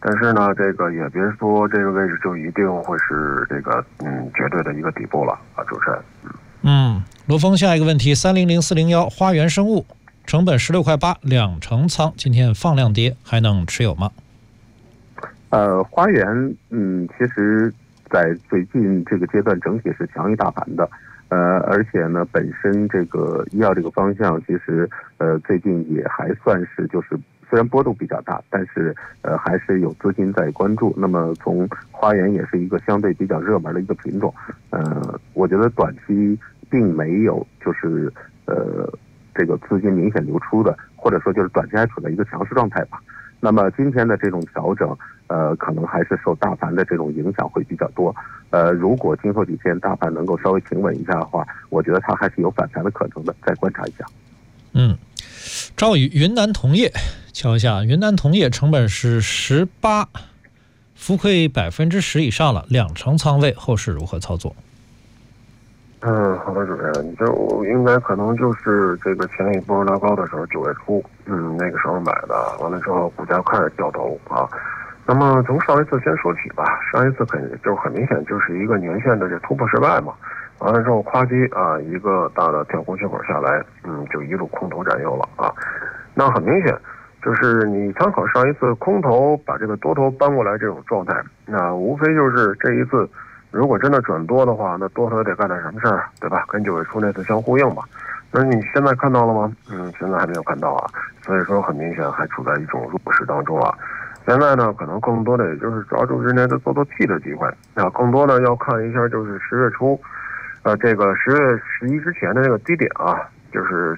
但是呢，这个也别说这个位置就一定会是这个绝对的一个底部了啊，主持人。 罗峰，下一个问题，300401花园生物成本16.8块，2成仓，今天放量跌，还能持有吗？ 花园其实在最近这个阶段整体是强于大盘的。而且呢，本身这个医药这个方向，其实最近也还算是就是虽然波动比较大，但是还是有资金在关注。那么从花园也是一个相对比较热门的一个品种，我觉得短期并没有就是这个资金明显流出的，或者说就是短期还处在一个强势状态吧。那么今天的这种调整，可能还是受大盘的这种影响会比较多。如果今后几天大盘能够稍微平稳一下的话，我觉得它还是有反弹的可能的，再观察一下。 赵宇，云南铜业，瞧一下，云南铜业成本是18，浮亏10%以上了，2成仓位，后市如何操作？ 好的，主持人，就应该可能就是这个前一波拉高的时候，9月初，那个时候买的，完了之后股价开始掉头啊。那么从上一次先说起吧，上一次很明显就是一个年线的这突破失败嘛，完了之后夸叽啊一个大的跳空缺口下来，就一路空头占优了啊。那很明显就是你参考上一次空头把这个多头搬过来这种状态，那无非就是这一次。如果真的转多的话，那多头得干点什么事儿，对吧？跟9月初那次相呼应吧。那你现在看到了吗？现在还没有看到啊。所以说很明显还处在一种弱势当中啊。现在呢，可能更多的也就是抓住之内的做 T 的机会。那更多呢要看一下就是10月初，这个10月11之前的那个低点啊，就是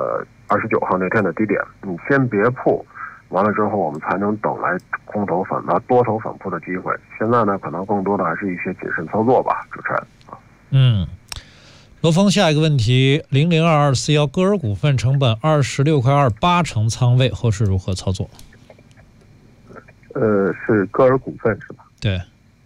29号那天的低点，你先别破。完了之后，我们才能等来空头反弹、多头反扑的机会。现在呢，可能更多的还是一些谨慎操作吧，主持人。 罗峰，下一个问题，0022441歌尔股份成本26.2块，8成仓位，后市如何操作？ 是歌尔股份是吧？ 对。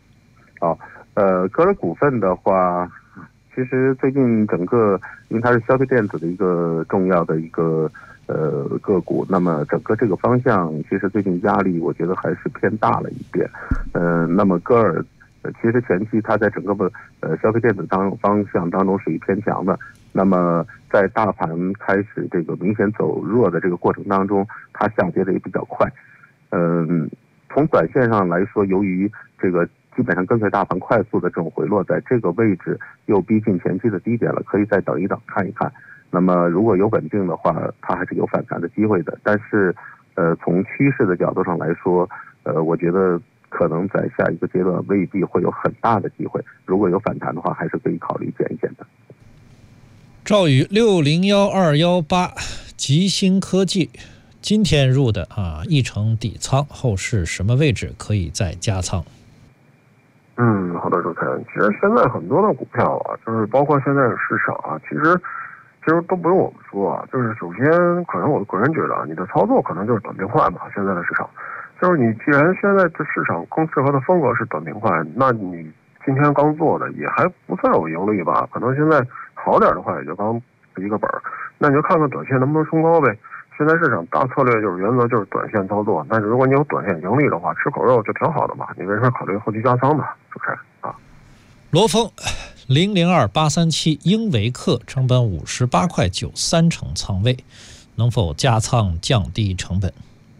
歌尔股份的话，其实最近整个因为它是消费电子的一个重要的一个。个股，那么整个这个方向其实最近压力我觉得还是偏大了一点。那么歌尔其实前期它在整个消费电子方向当中属于偏强的，那么在大盘开始这个明显走弱的这个过程当中，它下跌的也比较快。从短线上来说，由于这个基本上跟随大盘快速的这种回落，在这个位置又逼近前期的低点了，可以再等一等看一看。那么如果有稳定的话，它还是有反弹的机会的。但是，从趋势的角度上来说，我觉得可能在下一个阶段未必会有很大的机会。如果有反弹的话，还是可以考虑减一减的。 赵宇601218吉星科技，今天入的1成底仓，后市什么位置可以再加仓？ 好的，主持人。其实现在很多的股票啊，就是包括现在的市场啊，其实都不用我们说啊，就是首先可能我个人觉得啊，你的操作可能就是短平快嘛。现在的市场，就是你既然现在这市场更适合的风格是短平快，那你今天刚做的也还不算有盈利吧？可能现在好点的话也就刚一个本儿，那你就看看短线能不能冲高呗。现在市场大策略就是原则就是短线操作，但是如果你有短线盈利的话，吃口肉就挺好的嘛。你为什么考虑后期加仓呢？主持人啊， 罗峰。002837英维克成本58.9块，3成仓位，能否加仓降低成本？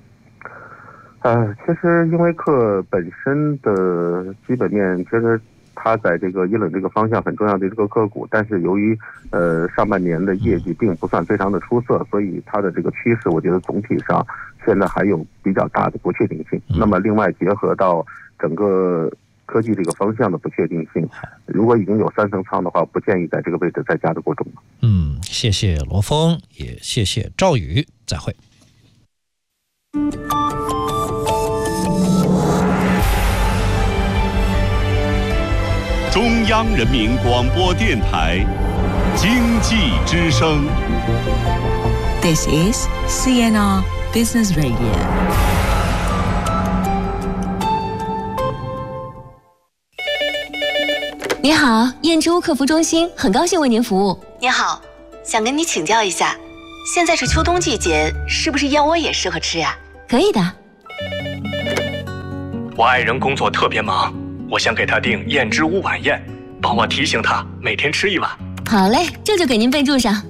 其实英维克本身的基本面，其实它在这个阴冷这个方向很重要的这个个股，但是由于上半年的业绩并不算非常的出色，所以它的这个趋势，我觉得总体上现在还有比较大的不确定性。那么另外结合到整个科技这个方向的不确定性，如果已经有3成仓的话，不建议在这个位置再加的过重。 谢谢罗峰，也谢谢赵宇，再会。 中央人民广播电台经济之声。 This is CNR Business Radio。 你好，燕之屋客服中心，很高兴为您服务。 您好，想跟你请教一下，现在是秋冬季节，是不是燕窝也适合吃呀？ 可以的。 我爱人工作特别忙，我想给他订燕之屋晚宴，帮我提醒他每天吃1碗。 好嘞，这就给您备注上。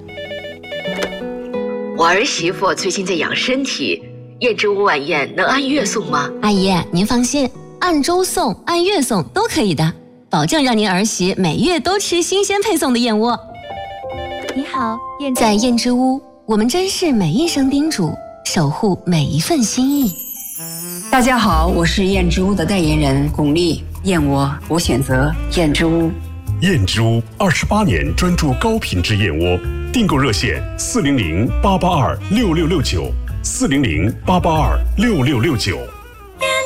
我儿媳妇最近在养身体，燕之屋晚宴能按月送吗？ 阿姨，您放心，按周送、按月送都可以的，保证让您儿媳每月都吃新鲜配送的燕窝。 你好， 在燕之屋，我们珍视每一声叮嘱，守护每一份心意。 大家好，我是燕之屋的代言人巩俐，燕窝我选择燕之屋。 燕之屋28年专注高品质燕窝，订购热线400-882-6669，400-882-6669。